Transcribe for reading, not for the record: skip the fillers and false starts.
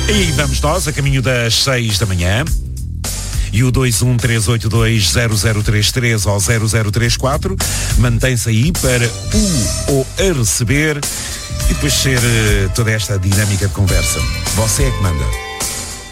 E aí vamos nós, a caminho das 6 da manhã. E o 213820033 ou 0034 mantém-se aí para o ou a receber e depois ser toda esta dinâmica de conversa. Você é que manda.